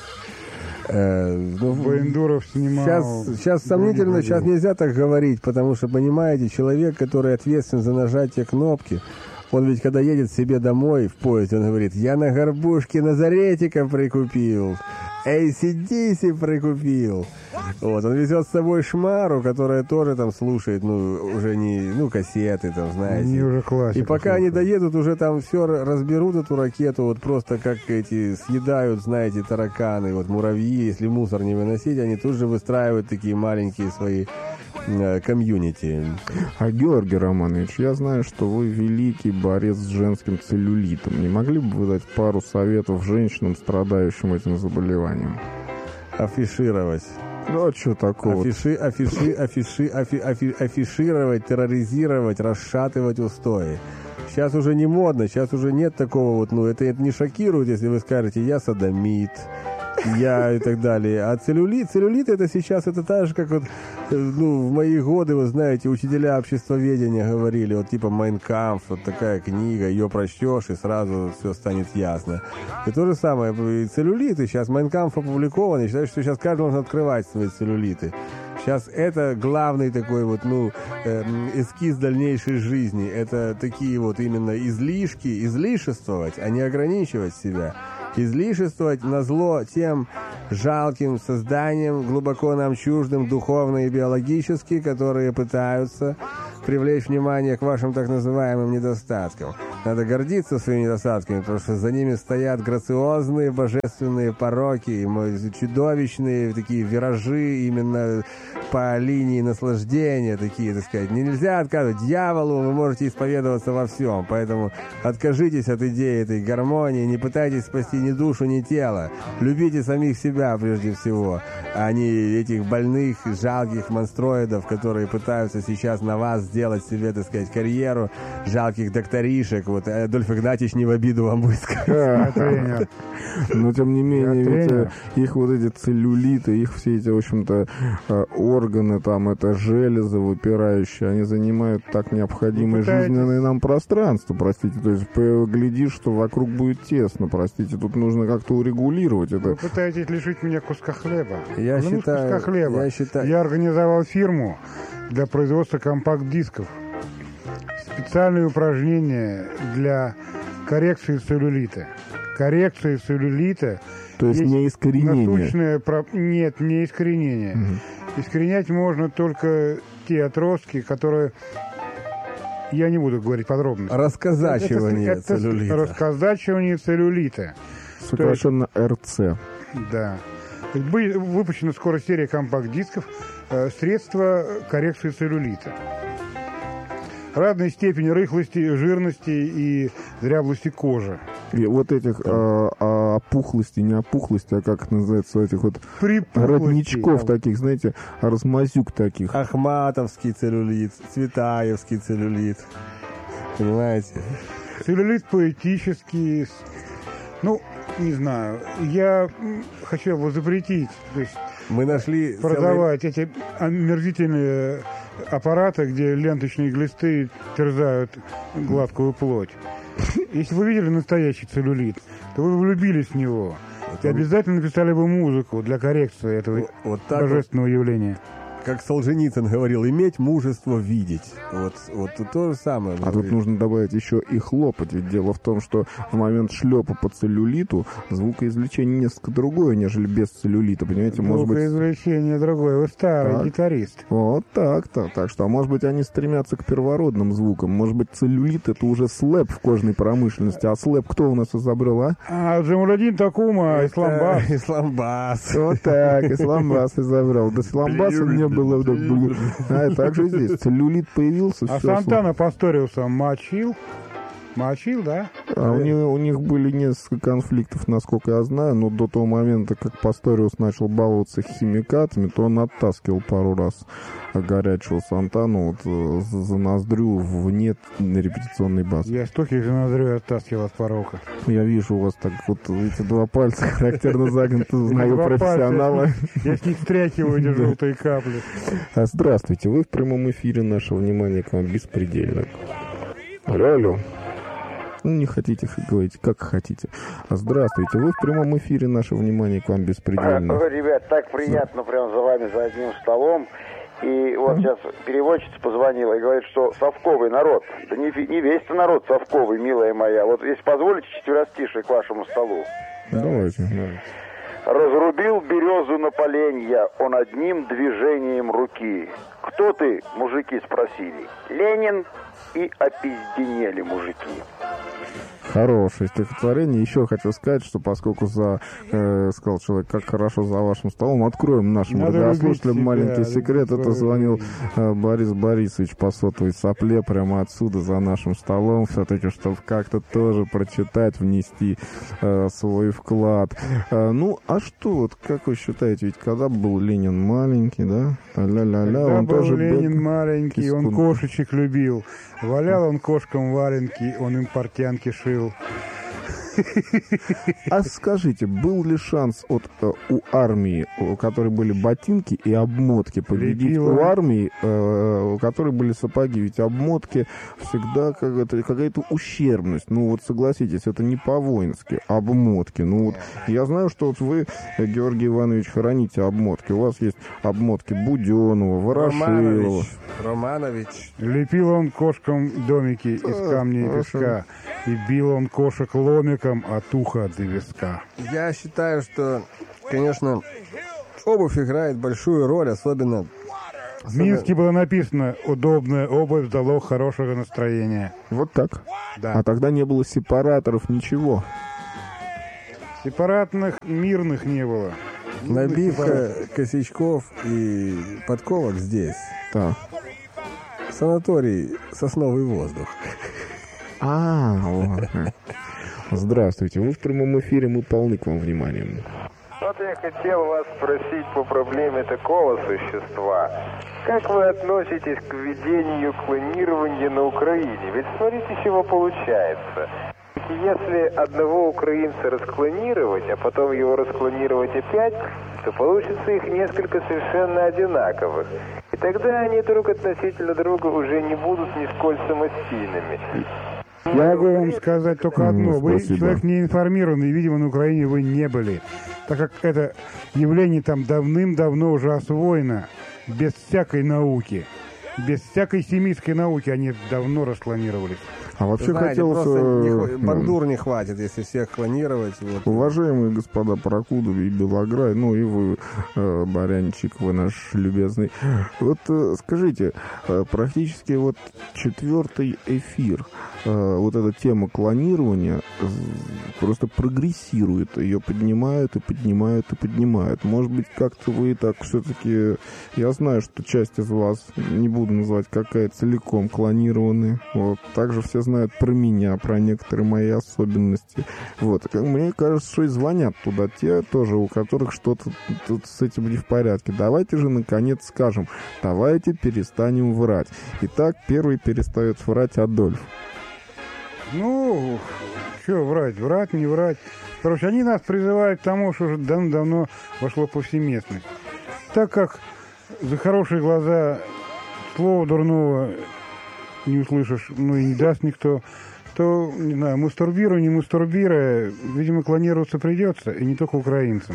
Э, ну, Баендуров снимал. Сейчас, сейчас сомнительно, сейчас нельзя так говорить, потому что, понимаете, человек, который ответственен за нажатие кнопки, он ведь, когда едет себе домой в поезд, он говорит: я на горбушке Назаретика прикупил, эй си ди си прикупил. Вот, он везет с собой Шмару, которая тоже там слушает, ну, уже не, ну, кассеты там, знаете. Не уже классика. И пока они доедут, уже там все разберут эту ракету, вот просто как эти съедают, знаете, тараканы, вот муравьи, если мусор не выносить, они тут же выстраивают такие маленькие свои э, комьюнити. А, Георгий Романович, я знаю, что вы великий борец с женским целлюлитом. Не могли бы вы дать пару советов женщинам, страдающим этим заболеванием? Афишировать. Ну, а что такого? Афиши, афиши, афиши, афи, афи, афишировать, терроризировать, расшатывать устои. Сейчас уже не модно, сейчас уже нет такого вот, ну, это, это не шокирует, если вы скажете «я садомит», «я» и так далее. А целлюлит, целлюлит это сейчас, это так же, как вот, ну, в мои годы, вы знаете, учителя обществоведения говорили, вот типа «Майн Кампф», вот такая книга, ее прочтешь, и сразу все станет ясно. И то же самое, и целлюлиты, сейчас «Майн Кампф» опубликован, я считаю, что сейчас каждый должен открывать свои целлюлиты. Сейчас это главный такой вот, ну, э, эскиз дальнейшей жизни. Это такие вот именно излишки, излишествовать, а не ограничивать себя. Излишествовать назло тем жалким созданиям, глубоко нам чуждым духовно и биологически, которые пытаются привлечь внимание к вашим так называемым недостаткам. Надо гордиться своими недостатками, потому что за ними стоят грациозные божественные пороки, чудовищные такие виражи именно по линии наслаждения, такие, так сказать. Нельзя отказывать дьяволу, вы можете исповедоваться во всем, поэтому откажитесь от идеи этой гармонии, не пытайтесь спасти ни душу, ни тело. Любите самих себя прежде всего, а не этих больных, жалких монстроидов, которые пытаются сейчас на вас сделать себе, так сказать, карьеру, жалких докторишек. Вот Адольф Игнатьевич не в обиду вам будет сказать. Но, тем не менее, ведь их вот эти целлюлиты, их все эти, в общем-то, органы, там, это железы выпирающие, они занимают так необходимое жизненное нам пространство, простите. То есть, глядишь, что вокруг будет тесно, простите. Тут нужно как-то урегулировать это. Вы пытаетесь лишить меня куска хлеба. Я Клянусь, считаю, куска хлеба. Я, считаю... я организовал фирму для производства компакт-дисков. Специальные упражнения для коррекции целлюлита. Коррекция целлюлита. То есть, есть не искоренение? Насущное... Нет, не искоренение. Угу. Искоренять можно только те отростки, которые... Я не буду говорить подробно. Расказачивание это, это целлюлита. Расказачивание целлюлита. Сокращенно эр цэ. Да. Выпущена скоро серия компакт-дисков э, «Средства коррекции целлюлита». Разной степени рыхлости, жирности и дряблости кожи. И вот этих а, а, опухлостей, не опухлостей, а как называется, этих вот родничков таких, знаете, размазюк таких. Ахматовский целлюлит, Цветаевский целлюлит. Понимаете? Целлюлит поэтический. Ну, не знаю. Я хочу его запретить. То есть мы нашли продавать целый... эти омерзительные аппараты, где ленточные глисты терзают гладкую плоть. Если вы видели настоящий целлюлит, то вы влюбились в него. И обязательно написали бы музыку для коррекции этого вот, вот так божественного вот, явления. Как Солженицын говорил, иметь мужество видеть. Вот, вот то же самое. А тут нужно добавить еще и хлопать. Ведь дело в том, что в момент шлепа по целлюлиту звукоизвлечение несколько другое, нежели без целлюлита. Понимаете, может быть... Звукоизвлечение другое. Вы старый так. гитарист. Вот так-то. Так что, а может быть, они стремятся к первородным звукам. Может быть, целлюлит — это уже слэп в кожной промышленности. А слэп кто у нас изобрел, а? А, Джамалудин Такума, Исламбас. Исламбас. Вот так, Исламбас изобрел. До Исламбаса не было. А также здесь целлюлит появился. А Сантана Пасториуса мочил? Мочил, да? А у них, у них были несколько конфликтов, насколько я знаю, но до того момента, как Пасториус начал баловаться химикатами, то он оттаскивал пару раз горячего Сантану вот, за, за ноздрю вне репетиционной базы. Я столько за ноздрю оттаскивал от порока. Я вижу у вас так вот эти два пальца характерно загнуты, знаю профессионала. Я с них стряхиваю эти желтые капли. Здравствуйте, вы в прямом эфире, наше внимание к вам беспредельно. Алло, алло. Ну, не хотите, говорите, как хотите. Здравствуйте, вы в прямом эфире, наше внимание к вам беспредельно. Ой, ребят, так приятно прям за вами за одним столом. И вот а? сейчас переводчица позвонила и говорит, что совковый народ. Да не, не весь-то народ совковый, милая моя. Вот если позволите, четверостишие к вашему столу. Давайте, давайте. Разрубил березу на поленья он одним движением руки. Кто ты, мужики, спросили? Ленин. И опизденели мужики. Хорошее стихотворение. Еще хочу сказать, что поскольку за, э, сказал человек, как хорошо за вашим столом, откроем нашим Надо радиослушателям любить маленький себя, секрет. любить Это свою звонил жизнь. э, Борис Борисович по сотовой сопле прямо отсюда, за нашим столом, все-таки, чтобы как-то тоже прочитать, внести э, свой вклад. Э, ну, а что, вот как вы считаете, ведь когда был Ленин маленький, да? Ля-ля-ля, Когда он был тоже Ленин бег- маленький, он искун- кошечек любил. Валял он кошкам валенки, он им портянки шил. А скажите, был ли шанс от, э, у армии, у которой были ботинки и обмотки, победить Лепила. у армии, э, у которой были сапоги? Ведь обмотки всегда какая-то, какая-то ущербность. Ну вот согласитесь, это не по-воински. Обмотки. Ну вот я знаю, что вот вы, э, Георгий Иванович, храните обмотки. У вас есть обмотки Буденова, Ворошилова. Романович. Романович. Лепил он кошкам домики из камня и песка. И бил он кошек ломиком от уха до виска. Я считаю, что, конечно, обувь играет большую роль, особенно... В Минске было написано «Удобная обувь залог хорошего настроения». Вот так. Да. А тогда не было сепараторов, ничего. Сепаратных мирных не было. Набивка косячков и подковок здесь. Так. Санаторий «Сосновый воздух». А, вот. Здравствуйте, вы в прямом эфире, мы полны к вам вниманием. Вот я хотел вас спросить по проблеме такого существа. Как вы относитесь к введению клонирования на Украине? Ведь смотрите, чего получается. Если одного украинца расклонировать, а потом его расклонировать опять, то получится их несколько совершенно одинаковых. И тогда они друг относительно друга уже не будут нисколько самостийными. Я могу вам сказать только одно. Ну, Вы спасибо. человек не информированный, видимо, на Украине вы не были. Так как это явление там давным-давно уже освоено, без всякой науки. Без всякой семитской науки они давно расклонировались. А вообще Знаете, хотелось... просто не э, хва- бандур не хватит, если всех клонировать. Вот. Уважаемые господа Прокудовы и Белограй, ну и вы, э, Барянчик, вы наш любезный. Вот э, скажите, э, практически вот четвертый эфир, э, вот эта тема клонирования э, просто прогрессирует, ее поднимают и поднимают и поднимают. Может быть, как-то вы так все-таки... Я знаю, что часть из вас, не буду называть какая, целиком клонированные. Вот. Также все знают про меня, про некоторые мои особенности. Вот. Как мне кажется, что и звонят туда те тоже, у которых что-то тут с этим не в порядке. Давайте же, наконец, скажем, давайте перестанем врать. Итак, первый перестает врать Адольф. Ну, что врать, врать, не врать. Короче, они нас призывают к тому, что уже давно-давно вошло повсеместность. Так как за хорошие глаза слова дурного не услышишь, ну и не даст никто, то, не знаю, мастурбируя, не мастурбируя, видимо, клонироваться придется, и не только украинцам.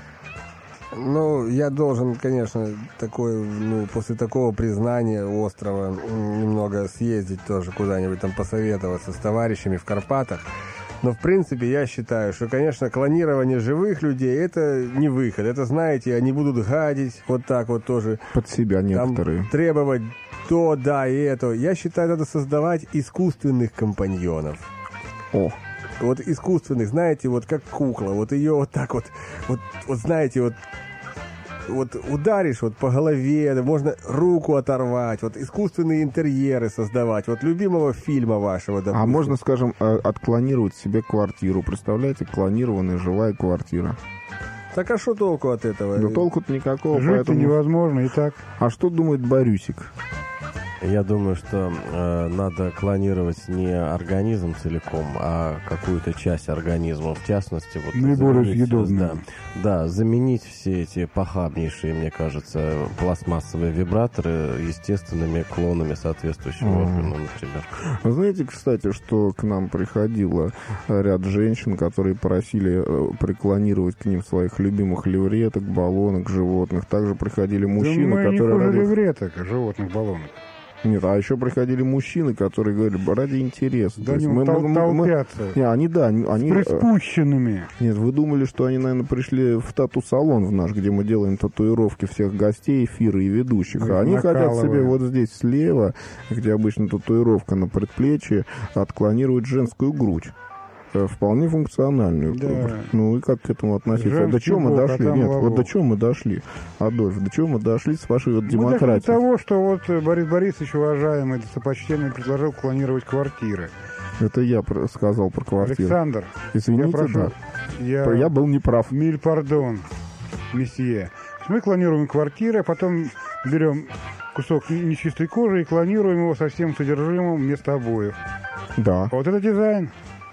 Ну, я должен, конечно, такой, ну, после такого признания острова м, немного съездить тоже куда-нибудь там посоветоваться с товарищами в Карпатах. Но, в принципе, я считаю, что, конечно, клонирование живых людей – это не выход. Это, знаете, они будут гадить вот так вот тоже. Под себя некоторые. Там, требовать то, да, и это. Я считаю, надо создавать искусственных компаньонов. О. Вот искусственных, знаете, вот как кукла. Вот ее вот так вот, вот, вот знаете, вот вот ударишь вот по голове, можно руку оторвать, вот искусственные интерьеры создавать, вот любимого фильма вашего, допустим. А можно, скажем, э, отклонировать себе квартиру. Представляете, клонированная живая квартира. Так а что толку от этого? Да толку-то никакого. Жить-то поэтому... невозможно и так. А что думает Борюсик? Я думаю, что э, надо клонировать не организм целиком, а какую-то часть организма. В частности, вот наиболее заменить, съедобную. Да, да, заменить все эти похабнейшие, мне кажется, пластмассовые вибраторы естественными клонами соответствующего Mm. органа, например. Вы знаете, кстати, что к нам приходило ряд женщин, которые просили э, приклонировать к ним своих любимых левреток, баллонок, животных. Также приходили мужчины, да мы не которые... хуже ради- левреток, животных баллонок. Нет, а еще приходили мужчины, которые говорили, ради интереса. Да То есть они мы- тол- мы- мы- толпятся. Не, они, да, они... они, э, Приспущенными. Нет, вы думали, что они, наверное, пришли в тату-салон в наш, где мы делаем татуировки всех гостей, эфира и ведущих. Мы А они хотят накалываем. себе вот здесь слева, где обычно татуировка на предплечье, отклонировать женскую грудь. вполне функциональную. Да. Ну и как к этому относиться? Женский До чего мы бог, дошли? а там Нет, ловок. вот до чего мы дошли, Адольф? До чего мы дошли с вашей вот Мы дошли до демократией? того, что вот Борис Борисович, уважаемый, достопочтенный, предложил клонировать квартиры. Это я про- сказал про квартиру. Александр, Извините, я прошу, да. я, Я был неправ. Миль пардон, месье. Мы клонируем квартиры, а потом берем кусок нечистой кожи и клонируем его со всем содержимым вместо обоев. Да. Вот это дизайн.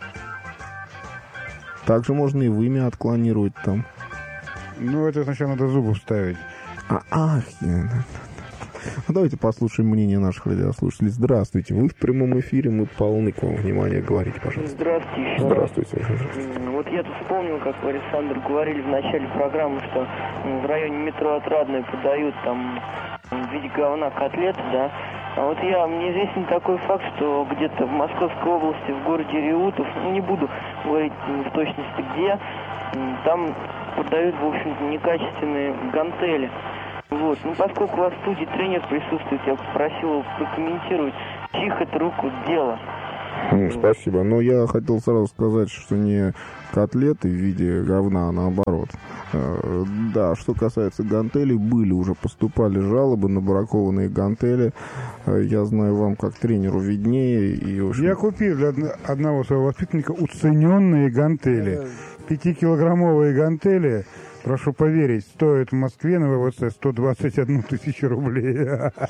Также можно и вымя отклонировать там. Ну, это сначала надо зубы вставить. А, ах, я- Ну, давайте послушаем мнение наших радиослушателей. Здравствуйте, вы в прямом эфире, мы полны к вам внимания. Говорите, пожалуйста. Здравствуйте еще раз. Здравствуйте. М, Вот я тут вспомнил, как вы, Александр, говорили в начале программы, что м, в районе метро Отрадное подают там м, в виде говна котлеты, да. А вот я, мне известен такой факт, что где-то в Московской области, в городе Реутов, ну не буду говорить м, в точности где, м, там продают, в общем-то, некачественные гантели. Вот. Ну, поскольку у вас в студии тренер присутствует, я попросил его прокомментировать, чьих это рук дело. М, Спасибо. Но я хотел сразу сказать, что не котлеты в виде говна, а наоборот. Э, Да, что касается гантелей, были уже, поступали жалобы на бракованные гантели. Э, Я знаю, вам как тренеру виднее. И, в общем, Я купил для одно- одного своего воспитанника уцененные гантели. Пятикилограммовые гантели, прошу поверить, стоят в Москве на ВВЦ сто двадцать одну тысячу рублей.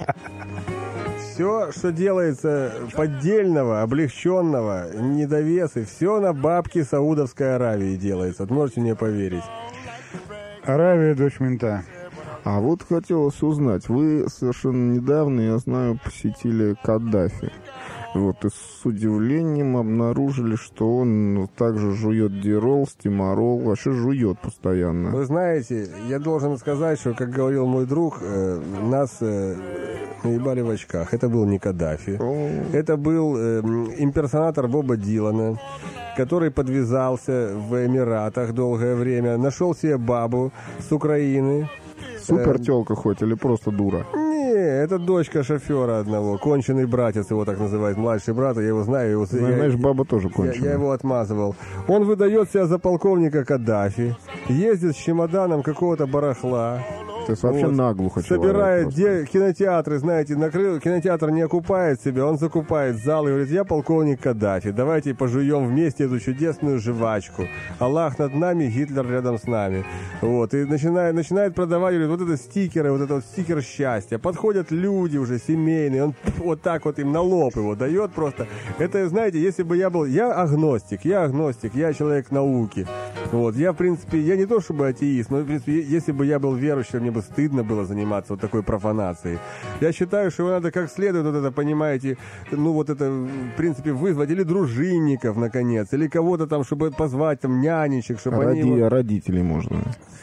Все, что делается поддельного, облегченного, недовесы, все на бабки Саудовской Аравии делается. Вот можете мне поверить. Аравия, дочь мента. А вот хотелось узнать, вы совершенно недавно, я знаю, посетили Каддафи. Вот, и с удивлением обнаружили, что он ну, также жует дирол, стимарол, вообще жует постоянно. Вы знаете, я должен сказать, что, как говорил мой друг, э, нас э, наебали в очках. Это был не Каддафи. Это был э, имперсонатор Боба Дилана, который подвязался в Эмиратах долгое время, нашел себе бабу с Украины. Супер тёлка хоть или просто дура? Не, это дочка шофера одного, конченый братец, его так называют, младший брат, я его знаю. Его, Знаешь, я, знаешь, баба тоже я, конченая. я его отмазывал. Он выдает себя за полковника Каддафи, ездит с чемоданом какого-то барахла. То есть вообще наглухо собирает человек де- кинотеатры, знаете, накрыл, кинотеатр не окупает себя, он закупает зал и говорит: я полковник Каддафи, давайте пожуем вместе эту чудесную жвачку. Аллах над нами, Гитлер рядом с нами. Вот, и начинает, начинает продавать, говорит, вот это стикеры, вот это вот стикер счастья. Подходят люди уже семейные, он вот так вот им на лоб его дает просто. Это, знаете, если бы я был, я агностик, я агностик, я человек науки. Вот, я, в принципе, я не то чтобы атеист, но, в принципе, если бы я был верующим, мне бы стыдно было заниматься вот такой профанацией. Я считаю, что его надо как следует, вот это, понимаете, ну, вот это, в принципе, вызвать, или дружинников, наконец, или кого-то там, чтобы позвать, там, нянечек, чтобы Ради, они его... Родителей можно.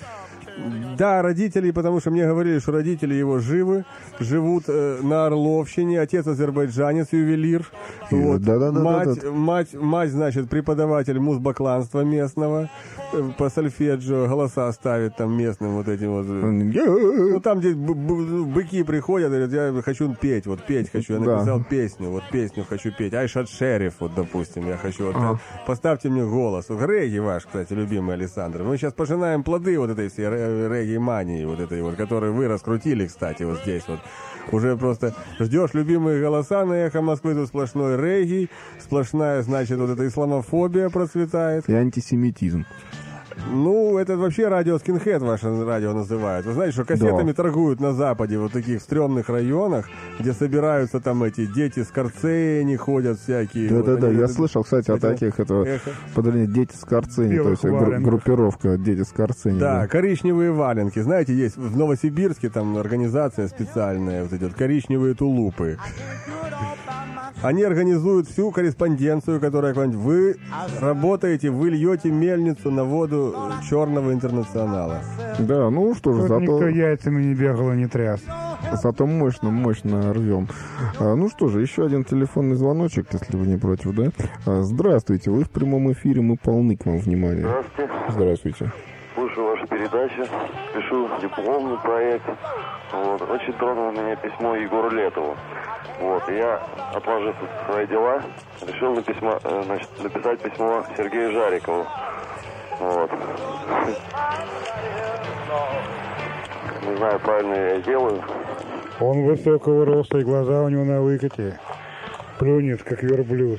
Да, родителей, потому что мне говорили, что родители его живы, живут э, на Орловщине, отец азербайджанец, ювелир, вот. Да, да, да, мать, да, да. мать, мать, значит, преподаватель музбакланства местного, э, по сольфеджио голоса ставит там местным вот этим вот. Ну, там, где б- б- быки приходят, говорят, я хочу петь, вот петь хочу, я написал Да. песню, вот песню хочу петь, Айшат Шериф, вот, допустим, я хочу, вот, Ага. поставьте мне голос. Регги ваш, кстати, любимый Александр. Мы сейчас пожинаем плоды вот этой всей ре- регги-мании, вот этой вот, которую вы раскрутили, кстати, вот здесь вот. Уже просто ждешь любимые голоса на эхо Москвы, тут сплошной регги, сплошная, значит, вот эта исламофобия процветает. И антисемитизм. Ну, это вообще радио скинхед ваше радио называют. Вы знаете, что кассетами Да. торгуют на Западе, вот таких стрёмных районах, где собираются там эти дети с Скорцени, ходят всякие. Вот Да-да-да, они я вот слышал, кстати, о это- таких, это эхо. подразделение «Дети Скорцени», то есть Белых гру- валенках. группировка «Дети Скорцени». Да, коричневые валенки. Знаете, есть в Новосибирске там организация специальная, вот эти вот коричневые тулупы. Они организуют всю корреспонденцию, которая к вам... Вы работаете, вы льете мельницу на воду черного интернационала. Да, ну что же, Тут зато, никто яйцами не бегал и не тряс. зато мощно, мощно рвем. А, ну что же, еще один телефонный звоночек, если вы не против, да? А, здравствуйте, вы в прямом эфире, мы полны к вам внимания. Здравствуйте. Здравствуйте. слушаю ваши передачи, пишу дипломный проект. Вот. Очень тронуло меня письмо Егору Летову. Вот. Я, отложив свои дела, решил на письмо, значит, написать письмо Сергею Жарикову. Вот. Не знаю, правильно я делаю. Он высокого роста, и глаза у него на выкате. Плюнет, как верблюд.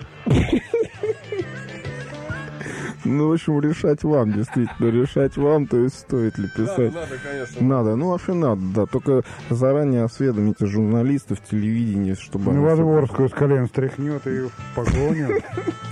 Ну, в общем, решать вам, действительно, решать вам, то есть стоит ли писать. Надо, надо, конечно. Надо, ну вообще надо, да, только заранее осведомите журналистов, телевидения, чтобы... Ну, Возворскую с колен стряхнет и погонит.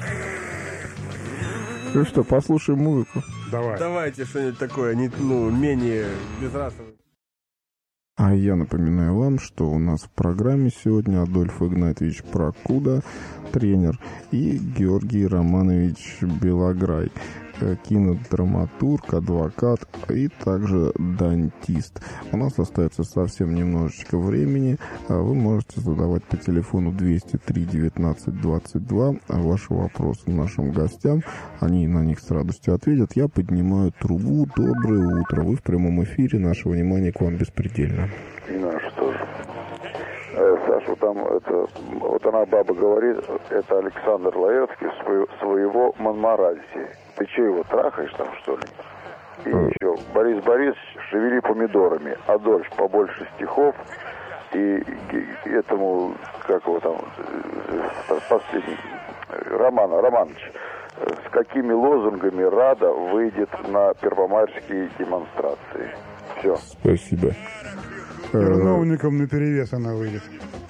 Ну что, послушаем музыку? Давай. Давайте что-нибудь такое, не, ну, менее безрасовое. А я напоминаю вам, что у нас в программе сегодня Адольф Игнатьевич Прокуда, тренер, и Георгий Романович Белограй, кинодраматург, адвокат и также дантист. У нас остается совсем немножечко времени. Вы можете задавать по телефону двести три девятнадцать двадцать два ваши вопросы нашим гостям. Они на них с радостью ответят. Я поднимаю трубу. Доброе утро. Вы в прямом эфире. Наше внимание к вам беспредельно. Ну что ж. Саша, там это, вот она, баба, говорит, это Александр Лаевский свой, своего Монмаранси. Ты что, его трахаешь там, что ли? И еще, Борис Борисович, шевели помидорами. Адольф, побольше стихов. И, и этому, как его там, последний, Роман, Романович, с какими лозунгами Рада выйдет на первомайские демонстрации? Все. Спасибо. Чиновникам наперевес она выйдет.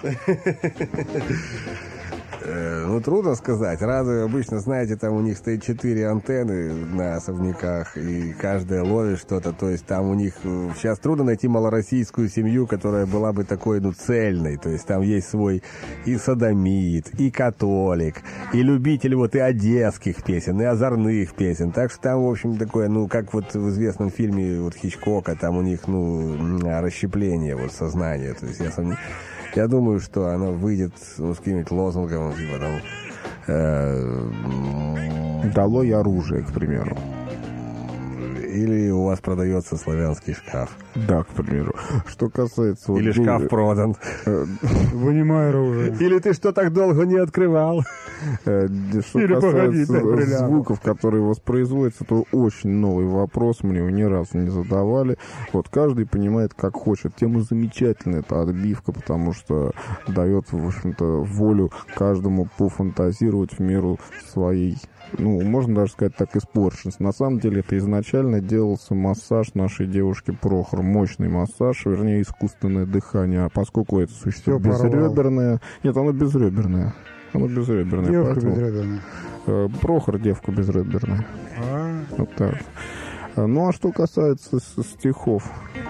Ну, трудно сказать. Рады обычно, знаете, там у них стоит четыре антенны на особняках, и каждая ловит что-то. То есть там у них... Сейчас трудно найти малороссийскую семью, которая была бы такой, ну, цельной. То есть там есть свой и содомит, и католик, и любитель вот и одесских песен, и озорных песен. Так что там, в общем, такое, ну, как вот в известном фильме вот Хичкока, там у них, ну, расщепление вот сознания. То есть я сомневаюсь. Я думаю, что она выйдет ну, с каким-нибудь лозунгом, типа там... Э, «Долой оружие», к примеру. Или у вас продается славянский шкаф. Да, к примеру. Что касается... Или вот, шкаф продан. Вынимай оружие. Или ты что так долго не открывал? Что Или касается погоди, звуков, которые воспроизводятся, то очень новый вопрос, мне его ни разу не задавали. Вот каждый понимает, как хочет. Тема замечательная, это отбивка, потому что дает, в общем-то, волю каждому пофантазировать в меру своей... Ну, можно даже сказать так, испорченность. На самом деле, это изначально делался массаж нашей девушки Прохор. Мощный массаж, вернее, искусственное дыхание. А поскольку это существо безреберное... Нет, оно безреберное. Оно безреберное. Девка поэтому... безреберная. Прохор, девка безреберная. А? Вот так. Ну, а что касается стихов?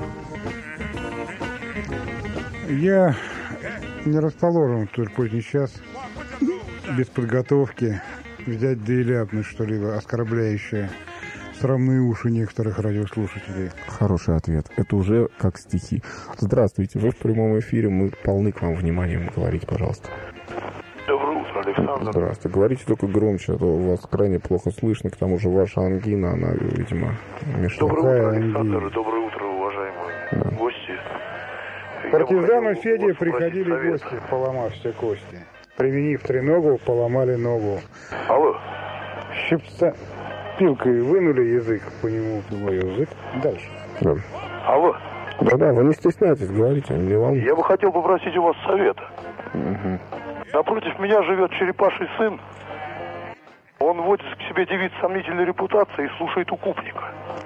Я не расположен в столь поздний час без подготовки взять да и ляпнуть что-либо оскорбляющее срамные уши некоторых радиослушателей. Хороший ответ. Это уже как стихи. Здравствуйте, вы в прямом эфире, мы полны к вам вниманием. Говорите, пожалуйста. Доброе утро, Александр. Здравствуйте. Говорите только громче, а то у вас крайне плохо слышно. К тому же ваша ангина, она, видимо, мешает. Доброе утро, Александр. Доброе утро, уважаемые да. гости. Партизану Феде приходили гости, поломав все кости. Применив треногу, поломали ногу. Алло. Щипца пилкой вынули язык по нему, твой язык. Дальше. Да. Алло. Да-да, вы не стесняйтесь, говорите, не вам. Я бы хотел попросить у вас совета. Угу. Напротив меня живет черепаший сын. Он водит к себе девиц сомнительной репутации и слушает укупника.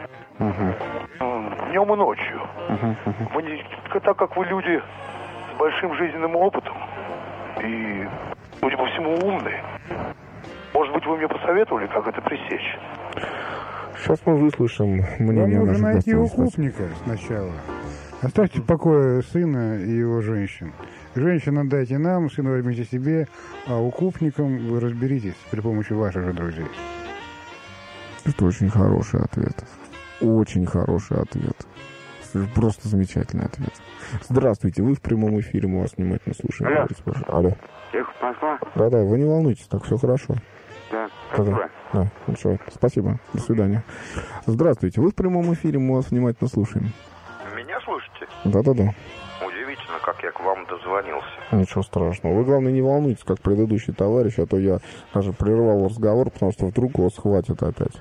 Угу. Днем и ночью. Угу, угу. Вы не, так как вы люди с большим жизненным опытом и, судя по всему, умные, может быть, вы мне посоветовали, как это пресечь? Сейчас мы выслушаем мнение Вам наших нужно найти гостей. укупника сначала. Оставьте в покое сына и его женщин. Женщин отдайте нам, сына возьмите себе, а укупником вы разберитесь при помощи ваших же друзей. Это очень хороший ответ. Очень хороший ответ. Просто замечательный ответ. Здравствуйте, вы в прямом эфире, мы вас внимательно слушаем. Алло. Алло. Эх, Москва? Да-да, вы не волнуйтесь, так все хорошо. Да. Да, да, ничего. Спасибо. До свидания. Здравствуйте. Вы в прямом эфире, мы вас внимательно слушаем. Меня слышите? Да-да-да. Удивительно, как я к вам дозвонился. Ничего страшного. Вы, главное, не волнуйтесь, как предыдущий товарищ, а то я даже прервал разговор, потому что вдруг вас схватят опять.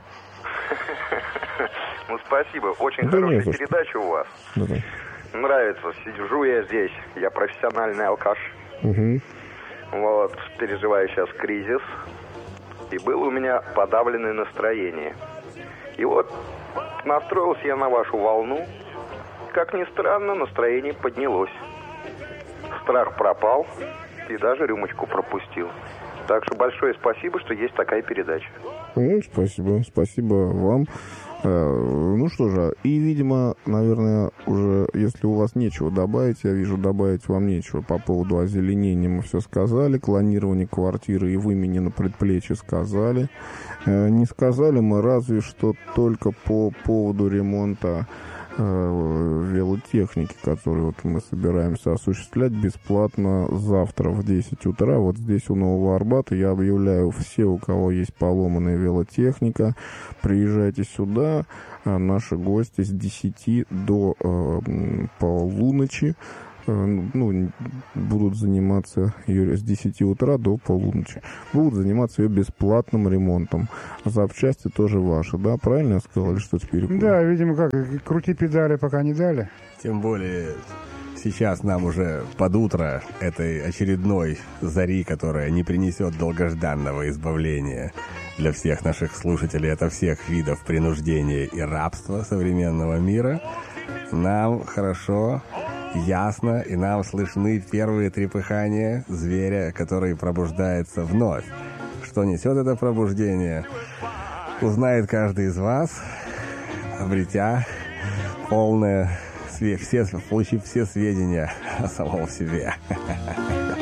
Ну, спасибо. Очень Да хорошая не за что. передача у вас. Да-да. Нравится. Сижу я здесь. Я профессиональный алкаш. Угу. Вот. Переживаю сейчас кризис. И было у меня подавленное настроение. И вот настроился я на вашу волну. Как ни странно, настроение поднялось. Страх пропал. И даже рюмочку пропустил. Так что большое спасибо, что есть такая передача. Ну, спасибо. Спасибо вам. Ну что же, и, видимо, наверное, уже, если у вас нечего добавить, я вижу, добавить вам нечего по поводу озеленения мы все сказали, клонирование квартиры и вымени на предплечье сказали. Не сказали мы разве что только по поводу ремонта велотехники, которую вот мы собираемся осуществлять бесплатно завтра в десять утра. Вот здесь у Нового Арбата я объявляю: все, у кого есть поломанная велотехника, приезжайте сюда. Наши гости с десяти до э, полуночи э, ну, будут заниматься ее с десяти утра до полуночи. Будут заниматься ее бесплатным ремонтом. Запчасти тоже ваши, да? Правильно я сказал? Или что теперь? Да, видимо, как, крути педали, пока не дали. Тем более сейчас нам уже под утро этой очередной зари, которая не принесет долгожданного избавления для всех наших слушателей от всех видов принуждения и рабства современного мира, нам хорошо, ясно, и нам слышны первые трепыхания зверя, который пробуждается вновь. Что несет это пробуждение, узнает каждый из вас, обретя полное, все, получив все сведения о самом себе.